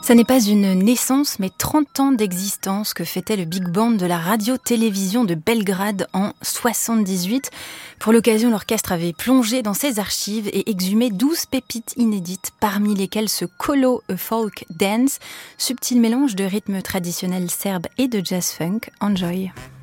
Ça n'est pas une naissance, mais 30 ans d'existence que fêtait le Big Band de la radio-télévision de Belgrade en 78. Pour l'occasion, l'orchestre avait plongé dans ses archives et exhumé 12 pépites inédites, parmi lesquelles ce Kolo a Folk Dance, subtil mélange de rythmes traditionnels serbes et de jazz funk. Enjoy!